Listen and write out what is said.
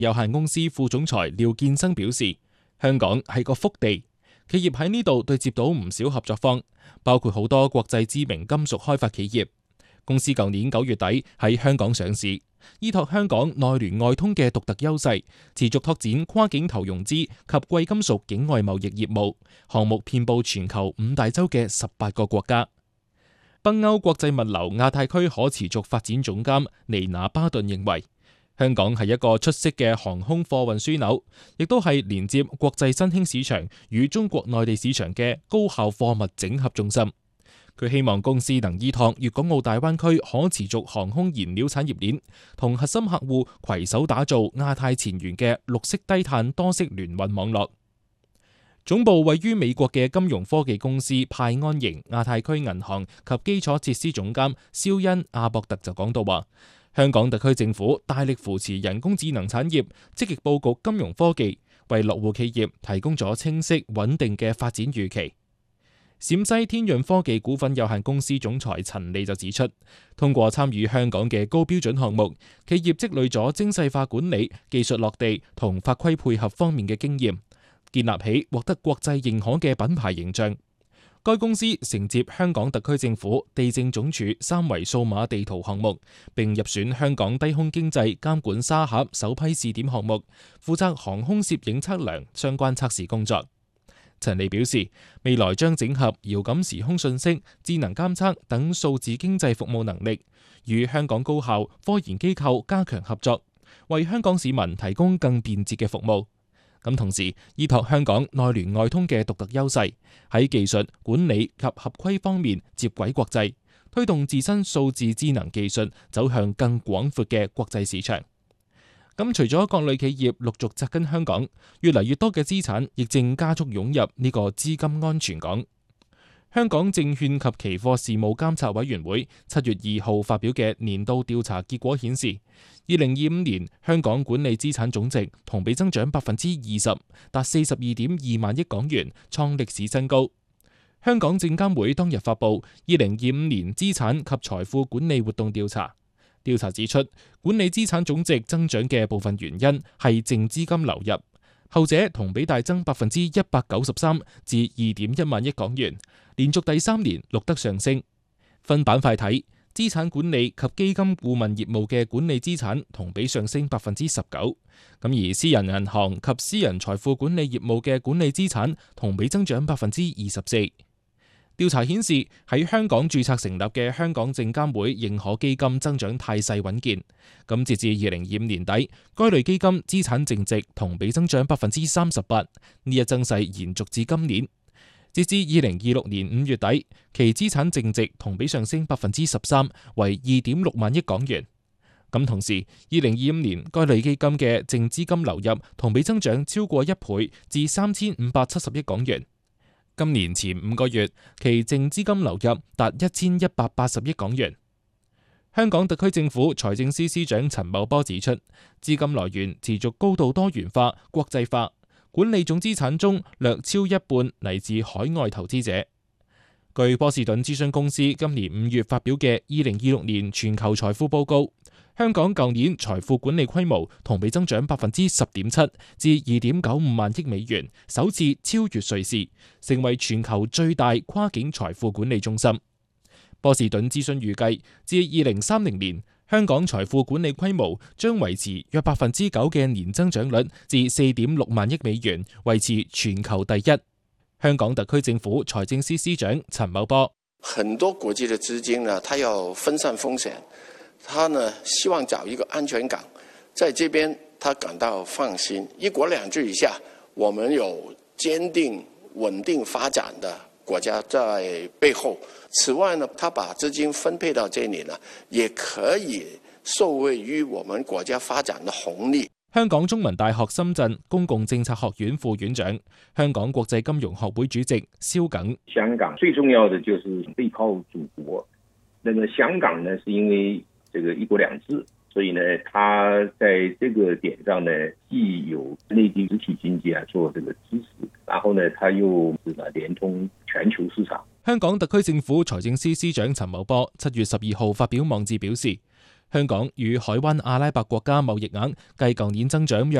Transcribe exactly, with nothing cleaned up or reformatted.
有限公司副總裁廖建生表示，香港係個福地，企業喺呢度對接到唔少合作方，包括好多國際知名金屬開發企業。公司舊年九月底喺香港上市，依託香港內聯外通嘅獨特優勢，持續拓展跨境投融資及貴金屬境外貿易業務，項目遍佈全球五大洲嘅十八個國家。北歐國際物流亞太區可持續發展總監尼娜巴頓認為，香港係一個出色嘅航空貨運樞紐，亦都係連接國際新興市場與中國內地市場嘅高效貨物整合中心。佢希望公司能依託粵港澳大灣區可持續航空燃料產業鏈，同核心客戶攜手打造亞太前沿嘅綠色低碳多式聯運網絡。總部位於美國嘅金融科技公司派安營亞太區銀行及基礎設施總監肖恩阿博特就講到話，香港特區政府大力扶持人工智能產業，積極佈局金融科技，為落戶企業提供咗清晰穩定嘅發展預期。陝西天潤科技股份有限公司總裁陳利就指出，通過參與香港嘅高標準項目，企業積累咗精細化管理、技術落地同法規配合方面嘅經驗，建立起獲得國際認可嘅品牌形象。該公司承接香港特區政府地政總署三維數碼地圖項目，並入選香港低空經濟監管沙盒首批試點項目，負責航空攝影測量相關測試工作。陳利表示，未來將整合遙感時空信息、智能監測等數字經濟服務能力，與香港高校、科研機構加強合作，為香港市民提供更便捷嘅服務。咁同時，依託香港內聯外通嘅獨特優勢，喺技術、管理及合規方面接軌國際，推動自身數字智能技術走向更廣闊嘅國際市場。咁除咗各類企業陸續扎根香港，越嚟越多嘅資產亦正加速湧入呢個資金安全港。香港證券及期貨事務監察委員會七月二號發表嘅年度調查結果顯示，二零二五年香港管理資產總值同比增長百分之二十，達四十二點二萬億港元，創歷史新高。香港證監會當日發布二零二五年資產及財富管理活動調查。調查指出，管理資產總值增長嘅部分原因係淨資金流入，後者同比大增百分之一百九十三至二點一萬億港元，連續第三年錄得上升。分板塊睇，資產管理及基金顧問業務嘅管理資產同比上升百分之十九，咁而私人銀行及私人財富管理業務嘅管理資產同比增長百分之二十四。調查顯示，喺香港註冊成立嘅香港證監會認可基金增長態勢穩健。咁截至二零二五年底，該類基金資產淨值同比增長百分之三十八，呢一增勢延續至今年。截至二零二六年五月底，其資產淨值同比上升百分之十三，為二點六萬億港元。咁同時，二零二五年該類基金嘅淨資金流入同比增長超過一倍，至三千五百七十億港元。今年前五個月，其淨資金流入達一千一百八十億港元。香港特區政府財政司司長陳茂波指出，資金來源持續高度多元化、國際化，管理總資產中略超一半嚟自海外投資者。據波士頓諮詢公司今年五月發表嘅二零二六年全球財富報告，香港舊年財富管理規模同比增長百分之十點七，至二點九五萬億美元，首次超越瑞士，成為全球最大跨境財富管理中心。波士頓諮詢預計，至二零三零年，香港財富管理規模將維持約百分之九嘅年增長率，至四點六萬億美元，維持全球第一。香港特區政府財政司司長陳茂波： 很多國際的資金呢，他要分散風險，他呢希望找一個安全港，在這邊他感到放心。一國兩制以下，我們有堅定穩定發展的國家在背後。此外呢，他把資金分配到這裡呢，也可以受惠於我們國家發展的紅利。 香港中文大學深圳公共政策學院副院長、香港國際金融學會主席蕭耿： 香港最重要的就是背靠祖國。那麼香港呢，是因為這個一國兩制，所以呢，它在這個點上呢，既有內地實體經濟啊做這個支持，然後呢，它又是呢連通全球市場。 香港特區政府財政司司長陳茂波七月十二號發表網誌表示， 香港與海灣阿拉伯國家貿易額繼舊年增長約